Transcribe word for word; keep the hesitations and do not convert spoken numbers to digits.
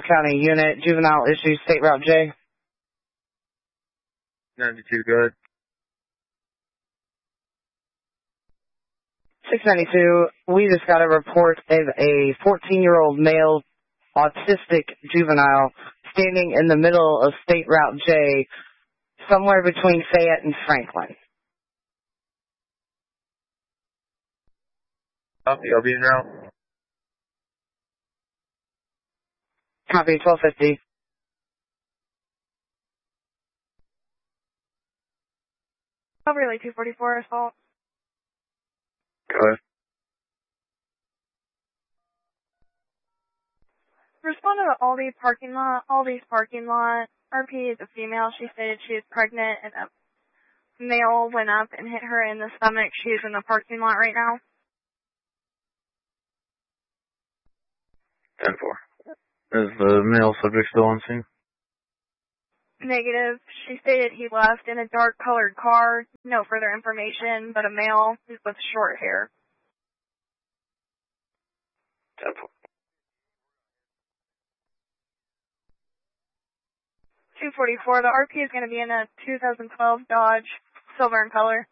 County Unit, Juvenile Issues, State Route J. ninety-two, go ahead. six ninety-two, we just got a report of a fourteen-year-old male autistic juvenile standing in the middle of State Route J, somewhere between Fayette and Franklin. Copy, I'll be in route. Copy, twelve fifty. Overlay two forty-four, assault. Go ahead. Respond to the Aldi parking lot. Aldi's parking lot. R P is a female. She stated she is pregnant and a male went up and hit her in the stomach. She is in the parking lot right now. ten four. Is the male subject still on scene? Negative. She stated he left in a dark colored car. No further information, but a male with short hair. ten four. two forty-four. The R P is going to be in a two thousand twelve Dodge, silver in color.